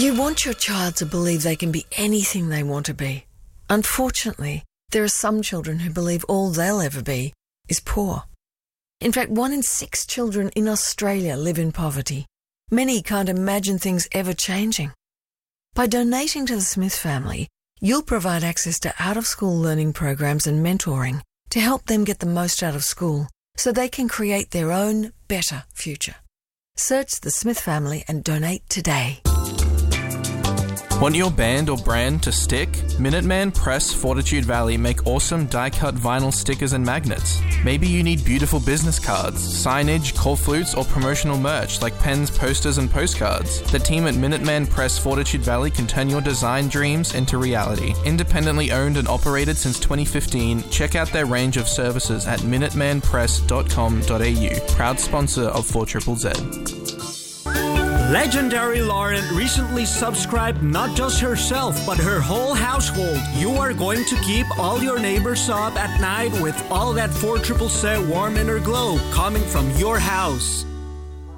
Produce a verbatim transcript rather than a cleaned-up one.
You want your child to believe they can be anything they want to be. Unfortunately, there are some children who believe all they'll ever be is poor. In fact, one in six children in Australia live in poverty. Many can't imagine things ever changing. By donating to the Smith family, you'll provide access to out-of-school learning programs and mentoring to help them get the most out of school so they can create their own better future. Search the Smith family and donate today. Want your band or brand to stick? Minuteman Press Fortitude Valley make awesome die-cut vinyl stickers and magnets. Maybe you need beautiful business cards, signage, call flutes, or promotional merch like pens, posters, and postcards. The team at Minuteman Press Fortitude Valley can turn your design dreams into reality. Independently owned and operated since twenty fifteen, check out their range of services at minuteman press dot com dot a u. Proud sponsor of four Z Z Z. Legendary Lauren recently subscribed not just herself, but her whole household. You are going to keep all your neighbors up at night with all that four Z Z Z warm inner glow coming from your house.